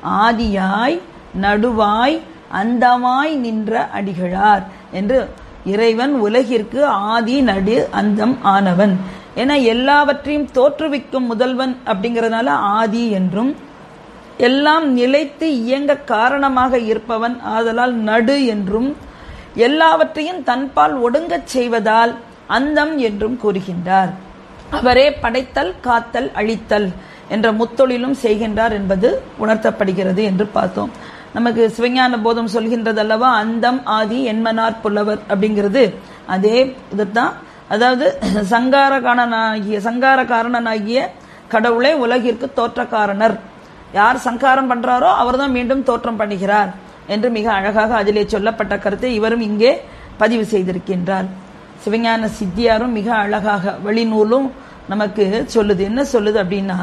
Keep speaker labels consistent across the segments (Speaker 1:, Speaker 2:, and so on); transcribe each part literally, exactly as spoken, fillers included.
Speaker 1: ஆதியாய் நடுவாய் அந்தமாய் நின்ற அடிகளார் என்று இறைவன் உலகிற்கு ஆதி நடு அந்தம் ஆனவன். ஏன்னா எல்லாவற்றையும் தோற்றுவிக்கும் முதல்வன் அப்படிங்கறதுனால ஆதி என்றும், எல்லாம் நிலைத்து இயங்க காரணமாக இருப்பவன் ஆதலால் நடு என்றும், எல்லாவற்றையும் தன்பால் ஒடுங்கச் செய்வதால் அந்தம் என்றும் கூறுகின்றார். அவரே படைத்தல் காத்தல் அழித்தல் என்ற முத்தொழிலும் செய்கின்றார் என்பது உணர்த்தப்படுகிறது என்று பார்த்தோம். நமக்கு சிவஞான போதம் சொல்கின்றது அல்லவா, அந்தம் ஆதி என்மனார் புலவர் அப்படிங்கிறது அதே இதுதான். அதாவது சங்கார காரணனாகிய சங்கார காரணனாகிய கடவுளை உலகிற்கு தோற்ற காரணர். யார் சங்காரம் பண்றாரோ அவர் தான் மீண்டும் தோற்றம் பண்ணுகிறார் என்று மிக அழகாக அதிலே சொல்லப்பட்ட கருத்தை இவரும் இங்கே பதிவு செய்திருக்கின்றார். சிவஞான சித்தியாரும் மிக அழகாக வெளிநூலும் நமக்கு சொல்லுது. என்ன சொல்லுது அப்படின்னா,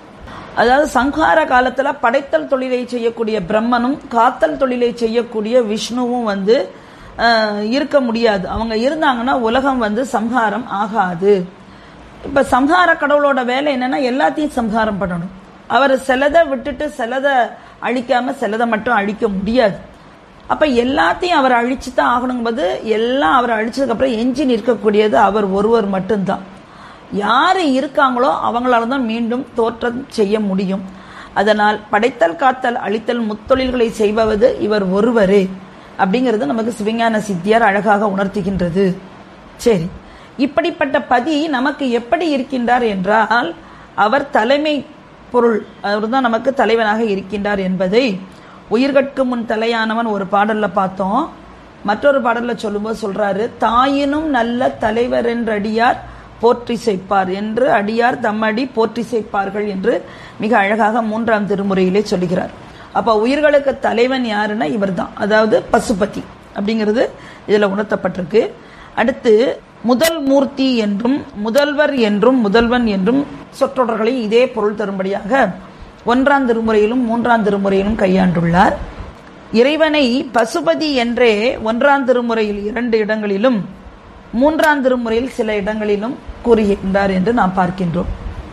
Speaker 1: அதாவது சங்கார காலத்துல படைத்தல் தொழிலை செய்யக்கூடிய பிரம்மனும் காத்தல் தொழிலை செய்யக்கூடிய விஷ்ணுவும் வந்து இருக்க முடியாது. அவங்க இருந்தாங்கன்னா உலகம் வந்து சம்ஹாரம் ஆகாது. இப்ப சம்ஹார கடவுளோட வேலை என்னன்னா எல்லாத்தையும் சம்ஹாரம் பண்ணணும். அவர் சிலதை விட்டுட்டு சிலதை அழிக்காம சிலதை மட்டும் அழிக்க முடியாது. அப்ப எல்லாத்தையும் அவர் அழிச்சுதான் ஆகணும்போது எல்லாம் அவர் அழிச்சதுக்கு அப்புறம் எஞ்சி நிற்கக்கூடியது அவர் ஒருவர் மட்டும்தான். யாரு இருக்காங்களோ அவங்களால தான் மீண்டும் தோற்றம் செய்ய முடியும். அதனால் படைத்தல் காத்தல் அழித்தல் முத்தொழில்களை செய்வது இவர் ஒருவரே அப்படிங்கிறது நமக்கு சிவஞான சித்தியார் அழகாக உணர்த்துகின்றது. சரி, இப்படிப்பட்ட பதி நமக்கு எப்படி இருக்கின்றார் என்றால், அவர் தலைமை பொருள், அவர் தான் நமக்கு தலைவனாக இருக்கின்றார் என்பதை உயிர்கட்கு முன் தலையானவன் ஒரு பாடல்ல பார்த்தோம். மற்றொரு பாடல்ல சொல்லும்போது சொல்றாரு, தாயினும் நல்ல தலைவர் என்று அடியார் போற்றி செய்ப்பார் என்று அடியார் தம்மடி போற்றி செய்ப்பார்கள் என்று மிக அழகாக மூன்றாம் திருமுறையிலே சொல்லுகிறார். அப்ப உயிர்களுக்கு தலைவன் யாருன்னா இவர் தான், அதாவது பசுபதி அப்படிங்கிறது இதுல உணர்த்தப்பட்டிருக்கு. அடுத்து முதல் மூர்த்தி என்றும் முதல்வர் என்றும் முதல்வன் என்றும் சொற்றொடர்களை இதே பொருள் தரும்படியாக ஒன்றாம் திருமுறையிலும் மூன்றாம் திருமுறையிலும் கையாண்டுள்ளார். இறைவனை பசுபதி என்றே ஒன்றாம் திருமுறையில் இரண்டு இடங்களிலும் மூன்றாம் திருமுறையில் சில இடங்களிலும் கூறுகின்றார் என்று நாம் பார்க்கின்றோம்.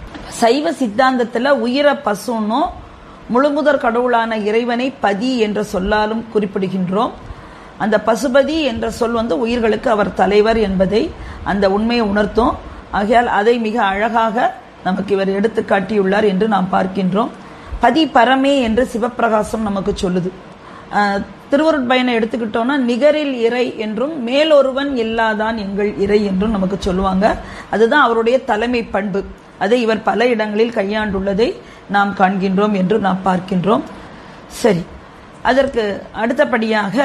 Speaker 1: சைவ சித்தாந்தத்துல உயிர பசுன்னும் முழுமுதற் கடவுளான இறைவனை பதி என்ற சொல்லாலும் குறிப்பிடுகின்றோம். அந்த பசுபதி என்ற சொல் வந்து உயிர்களுக்கு அவர் தலைவர் என்பதை அந்த உண்மையை உணர்த்தும். ஆகையால் அதை மிக அழகாக நமக்கு இவர் எடுத்து காட்டியுள்ளார் என்று நாம் பார்க்கின்றோம். பதி பரமே என்று சிவப்பிரகாசம் நமக்கு சொல்லுது. திருவருட்பயனை எடுத்துக்கிட்டோம்னா நிகரில் இறை என்றும் மேலொருவன் இல்லாதான் எங்கள் இறை என்றும் நமக்கு சொல்லுவாங்க. அதுதான் அவருடைய தலைமை பண்பு. அதை இவர் பல இடங்களில் கையாண்டுள்ளதை நாம் காண்கின்றோம் என்று நாம் பார்க்கின்றோம். சரி, அதற்கு அடுத்தபடியாக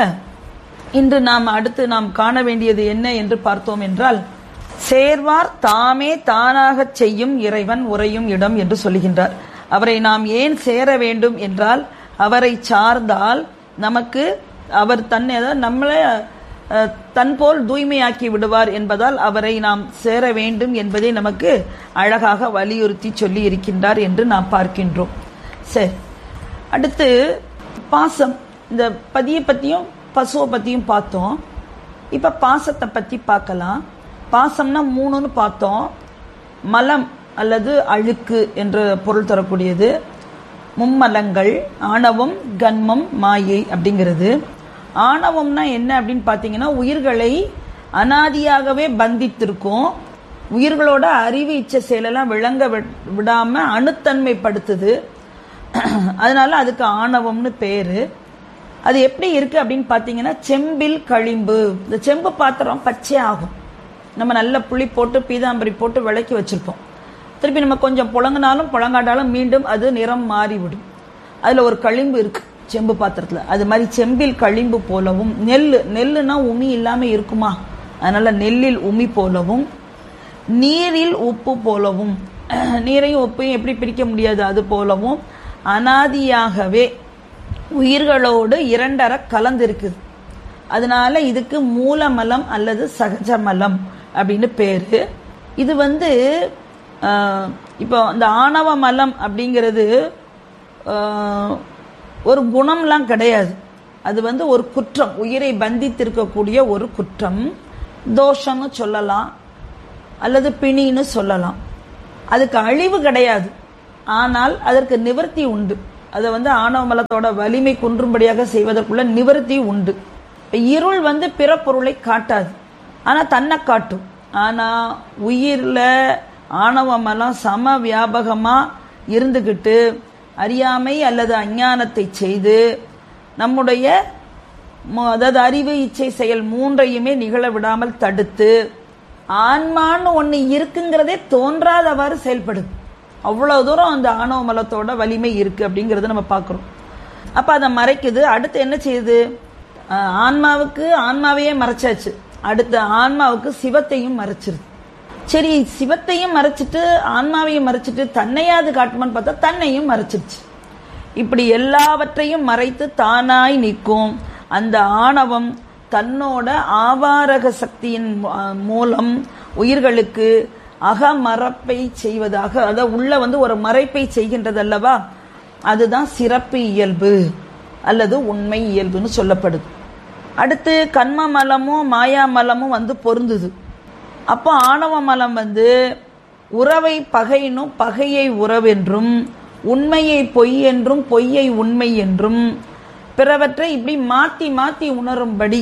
Speaker 1: இன்று நாம் அடுத்து நாம் காண வேண்டியது என்ன என்று பார்த்தோம் என்றால், சேர்வார் தாமே தானாக செய்யும் இறைவன் உறையும் இடம் என்று சொல்லுகின்றார். அவரை நாம் ஏன் சேர வேண்டும் என்றால், அவரை சார்ந்தால் நமக்கு அவர் தன்னை நம்மளை தன்போல் தூய்மையாக்கி விடுவார் என்பதால் அவரை நாம் சேர வேண்டும் என்பதை நமக்கு அழகாக வலியுறுத்தி சொல்லி இருக்கின்றார் என்று நாம் பார்க்கின்றோம். சரி, அடுத்து பாசம். இந்த பதியை பத்தியும் பசுவை பத்தியும் பார்த்தோம். இப்ப பாசத்தை பத்தி பார்க்கலாம். பாசம்னா மூணுன்னு பார்த்தோம். மலம் அல்லது அழுக்கு என்ற பொருள் தரக்கூடியது. மும்மலங்கள் ஆணவம் கன்மம் மாயை அப்படிங்கிறது. ஆணவம்னா என்ன அப்படின்னு பாத்தீங்கன்னா, உயிர்களை அனாதியாகவே பந்தித்திருக்கும். உயிர்களோட அறிவு இச்சை செயலெல்லாம் விளங்க விடாம அணுத்தன்மைப்படுத்துது. அதனால அதுக்கு ஆணவம்னு பேரு. அது எப்படி இருக்கு அப்படின்னு பாத்தீங்கன்னா, செம்பில் களிம்பு. இந்த செம்பு பாத்திரம் பச்சை ஆகும். நம்ம நல்ல புளி போட்டு பீதாம்பரி போட்டு விளக்கி வச்சிருப்போம். திருப்பி நம்ம கொஞ்சம் புழங்கினாலும் புழங்காட்டாலும் மீண்டும் அது நிறம் மாறிவிடும். அதுல ஒரு களிம்பு இருக்கு செம்பு பாத்திரத்துல. அது மாதிரி செம்பில் களிம்பு போலவும், நெல் நெல்லுனா உமி இல்லாம இருக்குமா, அதனால நெல்லில் உமி போலவும், நீரில் உப்பு போலவும், நீரையும் உப்பையும் எப்படி பிரிக்க முடியாது அது போலவும் அனாதியாகவே உயிர்களோடு இரண்டர கலந்திருக்குது. அதனால இதுக்கு மூலமலம் அல்லது சகஜமலம் அப்படின்னு பேரு. இது வந்து இப்போ இந்த ஆணவ மலம் அப்படிங்கிறது ஒரு குணம்லாம் கிடையாது. அது வந்து ஒரு குற்றம், உயிரை பந்தித்திருக்கக்கூடிய ஒரு குற்றம். தோஷம்னு சொல்லலாம் அல்லது பிணின்னு சொல்லலாம். அதுக்கு அழிவு கிடையாது, ஆனால் அதற்கு நிவர்த்தி உண்டு. அதை வந்து ஆணவ மலத்தோட வலிமை குன்றும்படியாக செய்வதற்குள்ள நிவர்த்தி உண்டு. இருள் வந்து பிற பொருளை காட்டாது, ஆனா தன்னை காட்டும். ஆனா உயிர்ல ஆணவ மலம் சம வியாபகமா இருந்துகிட்டு அறியாமை அல்லது அஞ்ஞானத்தை செய்து நம்முடைய அதாவது அறிவு இச்சை செயல் மூன்றையுமே நிகழ விடாமல் தடுத்து ஆன்மான்னு ஒண்ணு இருக்குங்கிறதே தோன்றாதவாறு செயல்படுது. அவ்வளவு தூரம் அந்த ஆணவ மலத்தோட வலிமை இருக்கு அப்படிங்கறத நம்ம பார்க்கிறோம். அப்ப அதை மறைக்குது. அடுத்து என்ன செய்யுது? ஆன்மாவுக்கு ஆன்மாவையே மறைச்சாச்சு, அடுத்த ஆன்மாவுக்கு சிவத்தையும் மறைச்சிருது. சரி, சிவத்தையும் மறைச்சிட்டு ஆன்மாவையும் மறைச்சிட்டு தன்னையாவது காட்டுமான்னு பார்த்தா தன்னையும் மறைச்சிருச்சு. இப்படி எல்லாவற்றையும் மறைத்து தானாய் நிற்கும் அந்த ஆணவம் தன்னோட ஆவாரக சக்தியின் மூலம் உயிர்களுக்கு அகமறைப்பை செய்வதாக, அதாவது உள்ள வந்து ஒரு மறைப்பை செய்கின்றது அல்லவா, அதுதான் சிறப்பு இயல்பு அல்லது உண்மை இயல்புன்னு சொல்லப்படுது. அடுத்து கண்ம மலமும் மாயா மலமும் வந்து பொருந்துது. அப்போ ஆணவ மலம் வந்து உறவை பகையினும் பகையை உறவென்றும் உண்மையை பொய் என்றும் பொய்யை உண்மை என்றும் பிறவற்றை இப்படி மாத்தி மாத்தி உணரும்படி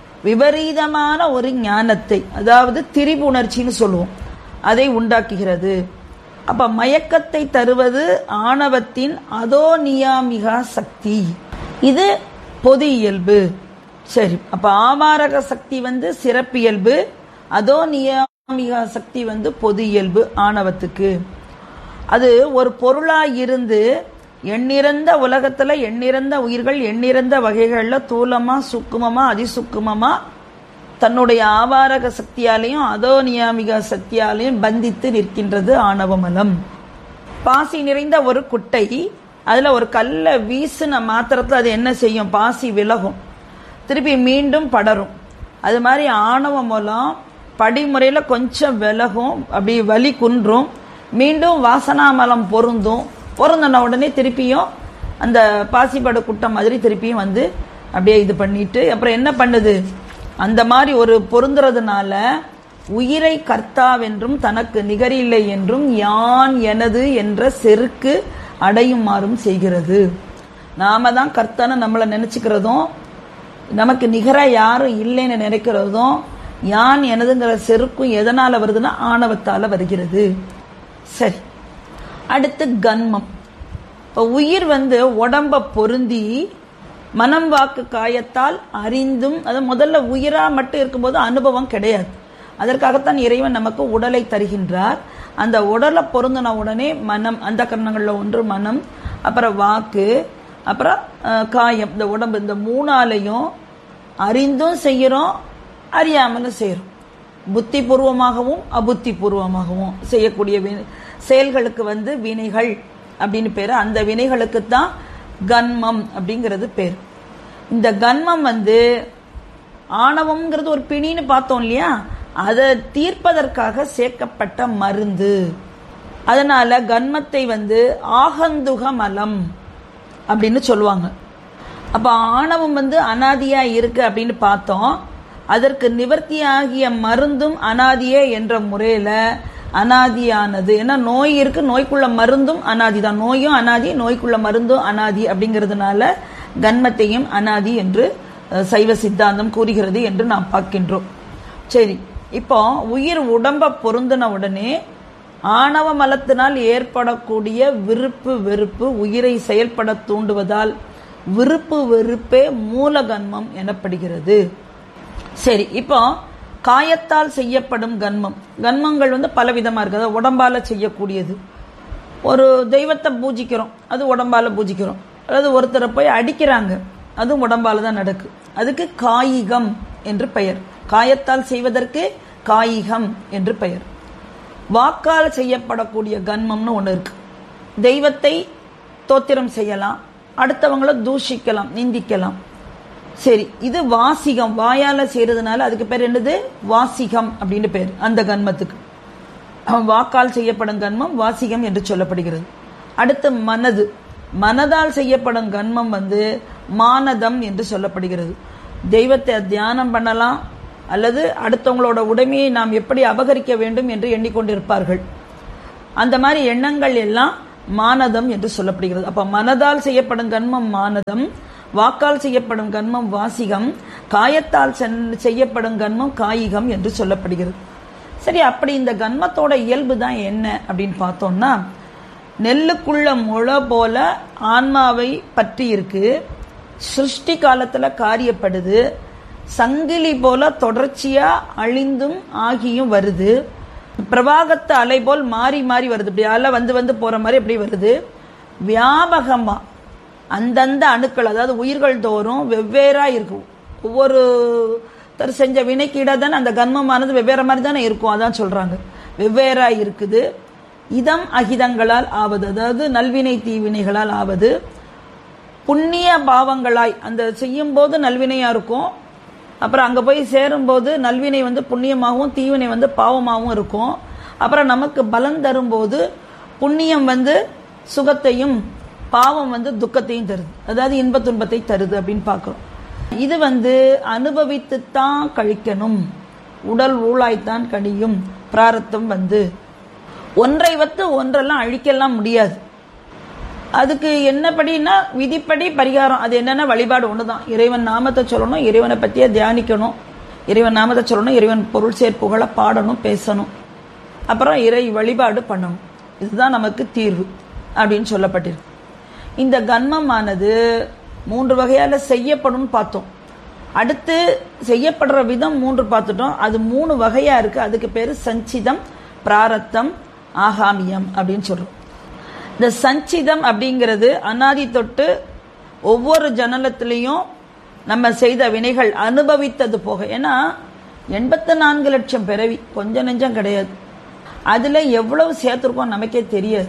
Speaker 1: விபரீதமான ஒரு ஞானத்தை, அதாவது திரிபு உணர்ச்சின்னு சொல்லுவோம், அதை உண்டாக்குகிறது. அப்ப மயக்கத்தை தருவது ஆணவத்தின் அதோ நியாமிகா சக்தி, இது பொது இயல்பு. சரி, அப்ப ஆவாரக சக்தி வந்து சிறப்பியல்பு, அதோ நியாமிகா சக்தி வந்து பொது இயல்பு ஆணவத்துக்கு. அது ஒரு பொருளாய் இருந்து எண்ணிறந்த உலகத்துல எண்ணிறந்த உயிர்கள் எண்ணிறந்த வகைகள்ல தூலமா சுக்குமமா அதிசுக்குமமா தன்னுடைய ஆவாரக சக்தியாலையும் அதோ நியாமிகா சக்தியாலையும் பந்தித்து நிற்கின்றது ஆணவமலம். பாசி நிறைந்த ஒரு குட்டை, அதுல ஒரு கல்ல வீசுன மாத்திரத்துல அது என்ன செய்யும்? பாசி விலகும், திருப்பி மீண்டும் படரும். அது மாதிரி ஆணவ மூலம் படிமுறையில கொஞ்சம் விலகும், அப்படி வலி குன்றும், மீண்டும் வாசனாமலம் பொருந்தும், பொருந்தின உடனே திருப்பியும் அந்த பாசிப்பட குட்டம் மாதிரி திருப்பியும் வந்து அப்படியே இது பண்ணிட்டு அப்புறம் என்ன பண்ணுது? அந்த மாதிரி ஒரு பொருந்துறதுனால உயிரை கர்த்தாவென்றும் தனக்கு நிகரில்லை என்றும் யான் எனது என்ற செருக்கு அடையுமாறும் செய்கிறது. நாம தான் கர்த்தான்னு நம்மளை நினைச்சுக்கிறதும், நமக்கு நிகரா யாரும் இல்லைன்னு நினைக்கிறதும், யான் எனதுங்கிற செருக்கும் எதனால வருதுன்னா ஆணவத்தால வருகிறது. சரி, அடுத்து கன்மம். இப்போ உயிர் வந்து உடம்ப பொருந்தி மனம் வாக்கு காயத்தால் அறிந்தும், அது முதல்ல உயிரா மட்டும் இருக்கும்போது அனுபவம் கிடையாது. அதற்காகத்தான் இறைவன் நமக்கு உடலை தருகின்றார். அந்த உடலை பொருந்தின உடனே மனம், அந்த கரணங்கள்ல ஒன்று மனம், அப்புறம் வாக்கு, அப்புறம் காயம், இந்த உடம்பு, இந்த மூணாலையும் அறிந்தும் செய்யறோம், அறியாமலும் செய்யறோம். புத்தி பூர்வமாகவும் அபுத்தி பூர்வமாகவும் செய்யக்கூடிய செயல்களுக்கு வந்து வினைகள் அப்படின்னு பேரு. அந்த வினைகளுக்கு தான் கன்மம் அப்படிங்கிறது பேர். இந்த கன்மம் வந்து ஆணவம்ங்கிறது ஒரு பிணின்னு பார்த்தோம் இல்லையா, அதை தீர்ப்பதற்காக சேர்க்கப்பட்ட மருந்து. அதனால கன்மத்தை வந்து ஆகந்துக மலம் அப்படின்னு சொல்லுவாங்க. அப்ப ஆணவம் வந்து அனாதியா இருக்கு அப்படின்னு பார்த்தோம். அதற்கு நிவர்த்தியாகிய மருந்தும் அனாதியே என்ற முறையில அனாதியானது. ஏன்னா நோய் இருக்கு, நோய்க்குள்ள மருந்தும் அனாதி தான். நோயும் அனாதி, நோய்க்குள்ள மருந்தும் அனாதி அப்படிங்கிறதுனால கன்மத்தையும் அனாதி என்று சைவ சித்தாந்தம் கூறுகிறது என்று நாம் பார்க்கின்றோம். சரி, இப்போ உயிர் உடம்ப பொருந்தின உடனே ஆணவ மலத்தினால் ஏற்படக்கூடிய விருப்பு வெறுப்பு உயிரை செயல்பட தூண்டுவதால் விருப்பு வெறுப்பே மூலகன்மம் எனப்படுகிறது. சரி, இப்போ காயத்தால் செய்யப்படும் கன்மம். கன்மங்கள் வந்து பலவிதமா இருக்கு. உடம்பால செய்யக்கூடியது, ஒரு தெய்வத்தை பூஜிக்கிறோம், அது உடம்பால பூஜிக்கிறோம். அதாவது ஒருத்தரை போய் அடிக்கிறாங்க, அதுவும் உடம்பால தான் நடக்கு. அதுக்கு காயிகம் என்று பெயர். காயத்தால் செய்வதற்கு காயிகம் என்று பெயர். வாக்கால் செய்யப்படக்கூடிய கன்மம்னு ஒண்ணு இருக்கு. தெய்வத்தை தோத்திரம் செய்யலாம், அடுத்தவங்களை தூஷிக்கலாம், நிந்திக்கலாம். சரி, இது வாசிகம், வாயால செய்யறதுனால அதுக்கு பேர் என்னது? வாசிகம் அப்படின்னு பேர் அந்த கன்மத்துக்கு. வாக்கால் செய்யப்படும் கன்மம் வாசிகம் என்று சொல்லப்படுகிறது. அடுத்து மனது, மனதால் செய்யப்படும் கன்மம் வந்து மானதம் என்று சொல்லப்படுகிறது. தெய்வத்தை தியானம் பண்ணலாம், அல்லது அடுத்தவங்களோட உடைமையை நாம் எப்படி அபகரிக்க வேண்டும் என்று எண்ணிக்கொண்டிருப்பார்கள். அந்த மாதிரி எண்ணங்கள் எல்லாம் மானதம் என்று சொல்லப்படுகிறது. அப்ப மனதால் செய்யப்படும் கர்மம் மானதம், வாக்கால் செய்யப்படும் கர்மம் வாசிகம், காயத்தால் செய்யப்படும் கர்மம் காயிகம் என்று சொல்லப்படுகிறது. சரி, அப்படி இந்த கர்மத்தோட இயல்பு தான் என்ன அப்படின்னு பார்த்தோம்னா, நெல்லுக்குள்ள முளை போல ஆன்மாவை பற்றி இருக்கு, சிருஷ்டி காலத்துல காரியப்படுது, சங்கிலி போல தொடர்ச்சியா அழிந்தும் ஆகியும் வருது, பிரவாகத்து அலை போல் மாறி மாறி வருது, இப்படி அலை வந்து வந்து போற மாதிரி எப்படி வருது, வியாபகமா அந்தந்த அணுக்கள் அதாவது உயிர்கள் தோறும் வெவ்வேறா இருக்கும். ஒவ்வொரு செஞ்ச வினைக்கீட தானே அந்த கர்மமானது வெவ்வேறு மாதிரி தானே இருக்கும். அதான் சொல்றாங்க வெவ்வேறா இருக்குது. இதம் அகிதங்களால் ஆவது, அதாவது நல்வினை தீவினைகளால் ஆவது, புண்ணிய பாவங்களாய் அந்த செய்யும் போது நல்வினையா இருக்கும், அப்புறம் அங்க போய் சேரும் போது நல்வினை வந்து புண்ணியமாகவும் தீவினை வந்து பாவமாகவும் இருக்கும். அப்புறம் நமக்கு பலன் தரும்போது புண்ணியம் வந்து சுகத்தையும் பாவம் வந்து துக்கத்தையும் தருது, அதாவது இன்ப துன்பத்தை தருது அப்படின்னு பார்க்கிறோம். இது வந்து அனுபவித்துத்தான் கழிக்கணும், உடல் ஊழாய்த்தான் கழியும். பிராரத்தம் வந்து ஒன்றை வைத்து ஒன்றெல்லாம் அழிக்கலாம் முடியாது. அதுக்கு என்னப்படின்னா விதிப்படி பரிகாரம். அது என்னன்னா வழிபாடு ஒண்ணுதான். இறைவன் நாமத்தை சொல்லணும், இறைவனை பத்தியே தியானிக்கணும், இறைவன் நாமத்தை சொல்லணும், இறைவன் பொருள் சேர்ப்புகளை பாடணும், பேசணும், அப்புறம் இறை வழிபாடு பண்ணணும். இதுதான் நமக்கு தீர்வு அப்படின்னு சொல்லப்பட்டிருக்கு. இந்த கர்மமானது மூன்று வகையால செய்யப்படும் பார்த்தோம். அடுத்து செய்யப்படுற விதம் மூன்று பார்த்துட்டோம். அது மூணு வகையா இருக்கு. அதுக்கு பேரு சஞ்சிதம், பிராரத்தம், ஆகாமியம் அப்படின்னு சொல்றோம். இந்த சஞ்சிதம் அப்படிங்கிறது அனாதி தொட்டு ஒவ்வொரு ஜனனத்திலையும் நம்ம செய்த வினைகள் அனுபவித்தது போக, ஏன்னா எண்பத்தி நான்கு லட்சம் பிறவி கொஞ்சம் நெஞ்சம் கிடையாது. அதுல எவ்வளவு சேர்த்திருக்கோம் நமக்கே தெரியாது.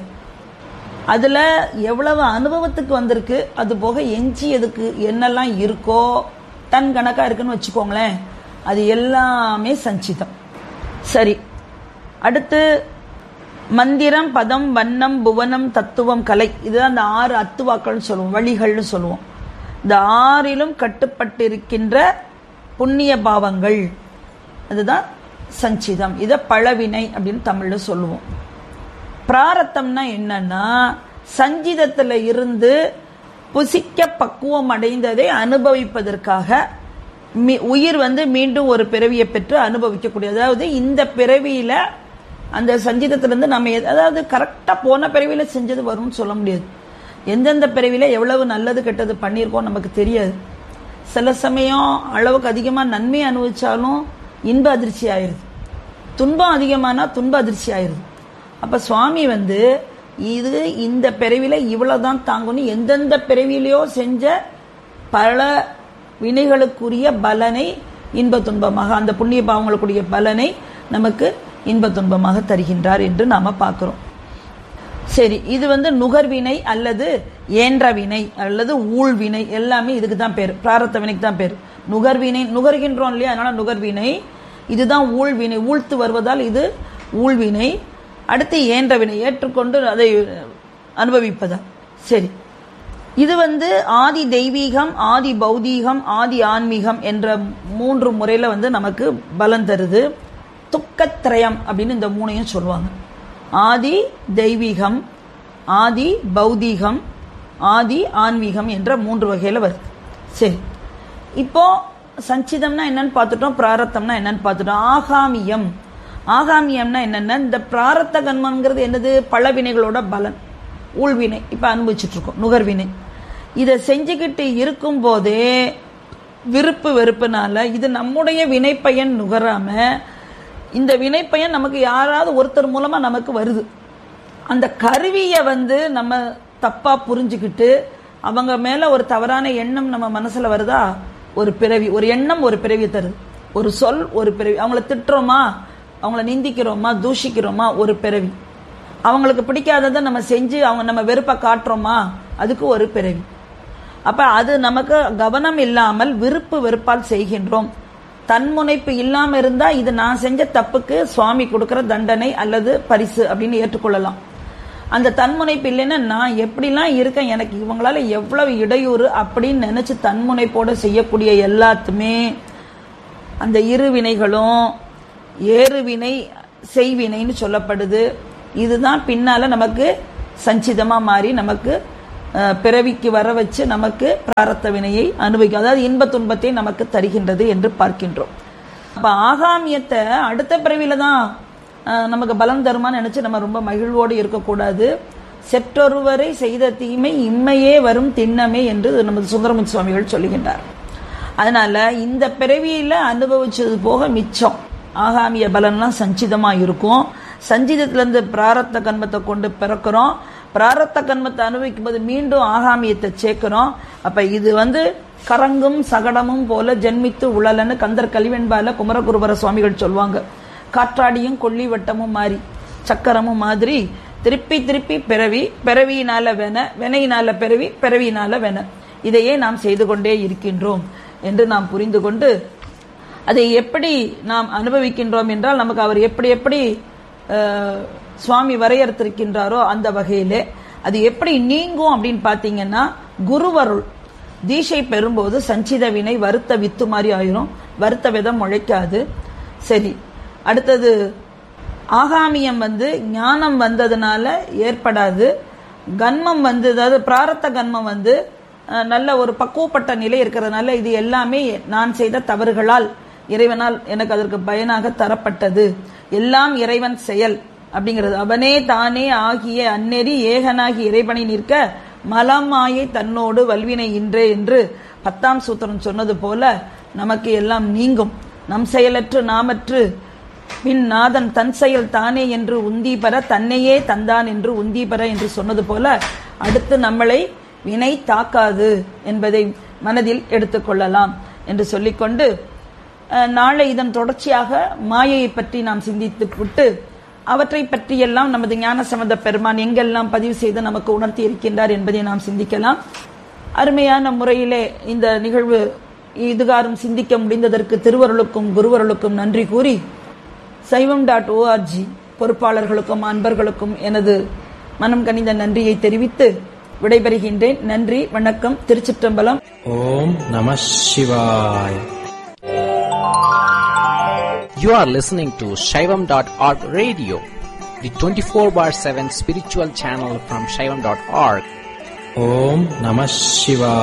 Speaker 1: அதுல எவ்வளவு அனுபவத்துக்கு வந்திருக்கு, அது போக எஞ்சியதுக்கு என்னெல்லாம் இருக்கோ டன் கணக்கா இருக்குன்னு வச்சுக்கோங்களேன். அது எல்லாமே சஞ்சிதம். சரி, அடுத்து மந்திரம், பதம், வண்ணம், புவனம், தத்துவம், கலை, இதுதான் அந்த ஆறு அத்துவாக்கள் சொல்லுவோம், வழிகள்னு சொல்லுவோம். இந்த ஆறிலும் கட்டுப்பட்டிருக்கின்ற புண்ணிய பாவங்கள் அதுதான் சஞ்சிதம். இத பழவினை அப்படின்னு தமிழ்ல சொல்லுவோம். பிராரத்தம்னா என்னன்னா, சஞ்சிதத்துல இருந்து புசிக்க பக்குவம் அடைந்ததை அனுபவிப்பதற்காக உயிர் வந்து மீண்டும் ஒரு பிறவியை பெற்று அனுபவிக்கக்கூடிய, அதாவது இந்த பிறவியில அந்த சஞ்சிதத்திலிருந்து நம்ம அதாவது கரெக்டா போன பிறவியில செஞ்சது வரும்னு சொல்ல முடியாது. எந்தெந்த பிறவியில எவ்வளவு நல்லது கெட்டது பண்ணியிருக்கோம் நமக்கு தெரியாது. சில சமயம் அளவுக்கு அதிகமா நன்மை அனுபவிச்சாலும் இன்ப அதிர்ச்சி ஆயிருது, துன்பம் அதிகமானா துன்ப அதிர்ச்சி ஆயிருது. அப்ப சுவாமி வந்து இது இந்த பிறவில இவ்வளவுதான் தாங்கணும், எந்தெந்த பிறவிலையோ செஞ்ச பல வினைகளுக்குரிய பலனை இன்ப துன்பமாக, அந்த புண்ணிய பாவங்களுக்குரிய பலனை நமக்கு இன்ப துன்பமாக தருகின்றார் என்று நாம பார்க்கிறோம். சரி, இது வந்து நுகர்வினை அல்லது ஏன்ற வினை அல்லது ஊழ்வினை, எல்லாமே இதுக்கு தான் பேரு, பிராரத்த வினைக்கு தான் பேரு. நுகர்வினை நுகர்கின்றோம் இல்லையா, அதனால நுகர்வினை. இதுதான் ஊழ்வினை, ஊழ்த்து வருவதால் இது ஊழ்வினை. அடுத்து ஏன்ற வினை, ஏற்றுக்கொண்டு அதை அனுபவிப்பதா. சரி, இது வந்து ஆதி தெய்வீகம், ஆதி பௌதீகம், ஆதி ஆன்மீகம் என்ற மூன்று முறையில வந்து நமக்கு பலன் தருது. துக்கத்ரயம் அப்படின்னு இந்த மூணையும் சொல்லுவாங்க. ஆதி தெய்வீகம், ஆதி பௌதீகம், ஆதி ஆன்மீகம் என்ற மூன்று வகையில வருது. சரி, இப்போ சஞ்சிதம்னா என்னன்னு பார்த்துட்டோம், பிராரத்தம்னா என்னன்னு பார்த்துட்டோம். ஆகாமியம், ஆகாமியம்னா என்னன்னா, இந்த பிராரத்த கர்மங்கிறது என்னது, பழவினைகளோட பலன், ஊழ்வினை இப்ப அனுபவிச்சுட்டு இருக்கோம், நுகர்வினை. இதை செஞ்சுக்கிட்டு இருக்கும் போதே விருப்பு வெறுப்புனால இது நம்முடைய வினைப்பயன் நுகராம இந்த வினைப்பயன் நமக்கு யாராவது ஒருத்தர் மூலமா நமக்கு வருது. அந்த கருவியை வந்து நம்ம தப்பா புரிஞ்சுக்கிட்டு அவங்க மேல ஒரு தவறான எண்ணம் நம்ம மனசுல வருதா, ஒரு பிறவி, ஒரு எண்ணம் ஒரு பிறவி தருது, ஒரு சொல் ஒரு பிறவி. அவங்கள திட்டுறோமா, அவங்கள நிந்திக்கிறோமா, தூஷிக்கிறோமா, ஒரு பிறவி. அவங்களுக்கு பிடிக்காததை நம்ம செஞ்சு அவங்க நம்ம வெறுப்பை காட்டுறோமா, அதுக்கு ஒரு பிறவி. அப்ப அது நமக்கு கவனம் இல்லாமல் விருப்பு வெறுப்பால் செய்கின்றோம். தன்முனைப்பு இல்லாம இருந்தா இது நான் செஞ்ச தப்புக்கு சுவாமி கொடுக்கிற தண்டனை அல்லது பரிசு அப்படின்னு ஏற்றுக்கொள்ளலாம். அந்த தன்முனைப்பு இல்லைன்னா நான் எப்படிலாம் இருக்கேன், எனக்கு இவங்களால எவ்வளவு இடையூறு அப்படின்னு நினைச்சு தன்முனைப்போட செய்யக்கூடிய எல்லாத்துமே அந்த இரு வினைகளும் ஏறுவினை செய்வினைன்னு சொல்லப்படுது. இதுதான் பின்னால நமக்கு சஞ்சிதமா மாறி நமக்கு பிறவிக்கு வர வச்சு நமக்கு பிராரத்த வினையை அனுபவிக்கும், அதாவது இன்ப துன்பத்தை நமக்கு தருகின்றது என்று பார்க்கின்றோம். அப்ப ஆகாமியத்தை அடுத்த பிறவியில தான் நமக்கு பலம் தருமான்னு நினைச்சு நம்ம ரொம்ப மகிழ்வோடு இருக்கக்கூடாது. செற்றொருவரை செய்த தீமை இம்மையே வரும் திண்ணமே என்று நமது சுந்தரமுத்து சுவாமிகள் சொல்லுகின்றார். அதனால இந்த பிறவியில அனுபவிச்சது போக மிச்சம் ஆகாமிய பலன்லாம் சஞ்சிதமா இருக்கும். சஞ்சிதத்திலிருந்து பிராரத்த கர்மத்தை கொண்டு பிறக்கிறோம். பிராரத்த கர்மத்தை அனுபவிக்கும் போது மீண்டும் ஆகாமியத்தை சேர்க்கிறோம். அப்ப இது வந்து கரங்கும் சகடமும் போல ஜென்மித்து உழலன்னு கந்தர் கலிவெண்பால குமரகுருபர சுவாமிகள் சொல்லுவாங்க. காற்றாடியும் கொல்லி வட்டமும் மாறி சக்கரமும் மாதிரி திருப்பி திருப்பி பிறவி, பிறவியினால வென, வெனையினால பிறவி, பிறவியினால வென, இதையே நாம் செய்து கொண்டே இருக்கின்றோம் என்று நாம் புரிந்து கொண்டு அதை எப்படி நாம் அனுபவிக்கின்றோம் என்றால் நமக்கு அவர் எப்படி எப்படி சுவாமி வரையறுத்திருக்கின்றாரோ அந்த வகையிலே அது எப்படி நீங்கும் அப்படின்னு பாத்தீங்கன்னா, குருவருள் தீட்சை பெறும்போது சஞ்சித வினை வருத்த வித்து மாதிரி ஆயிரும், வருத்த விதம் முளைக்காது. சரி, அடுத்தது ஆகாமியம் வந்து ஞானம் வந்ததுனால ஏற்படாது. கன்மம் வந்து, அதாவது பிராரத்த கன்மம் வந்து நல்ல ஒரு பக்குவப்பட்ட நிலை இருக்கிறதுனால இது எல்லாமே நான் செய்த தவறுகளால் இறைவனால் எனக்கு அதற்கு பயனாக தரப்பட்டது, எல்லாம் இறைவன் செயல் அப்படிங்கிறது. அவனே தானே ஆகிய அந்நெறி ஏகனாகி இறைவனை நிற்க மலமாயை தன்னோடு வல்வினை இன்றே என்று பத்தாம் சூத்திரம் சொன்னது போல நமக்கு எல்லாம் நீங்கும். நம் செயலற்று நாமற்று பின் நாதன் தன் செயல் தானே என்று உந்தி பெற தன்னையே தந்தான் என்று உந்தி பெற என்று சொன்னது போல அடுத்து நம்மளை வினை தாக்காது என்பதை மனதில் எடுத்துக்கொள்ளலாம் என்று சொல்லிக்கொண்டு, நாளை இதன் தொடர்ச்சியாக மாயையை பற்றி நாம் சிந்தித்து விட்டு அவற்றை பற்றியெல்லாம் நமது ஞானசம்பந்த பெருமான் எங்கெல்லாம் பதிவு செய்து நமக்கு உணர்த்தி இருக்கின்றார் என்பதை நாம் சிந்திக்கலாம். அருமையான முறையிலே இந்த நிகழ்வு இதுகாரும் சிந்திக்க முடிந்ததற்கு திருவருளுக்கும் குருவருளுக்கும் நன்றி கூறி, சைவம் டாட் ஓஆர்ஜி பொறுப்பாளர்களுக்கும் அன்பர்களுக்கும் எனது மனம் கனிந்த நன்றியை தெரிவித்து விடைபெறுகின்றேன். நன்றி, வணக்கம், திருச்சிற்றம்பலம்.
Speaker 2: ஓம் நம சிவாய். You are listening to Shaivam dot org radio, the twenty-four bar seven spiritual channel from Shaivam dot org. Om Namah Shivaya.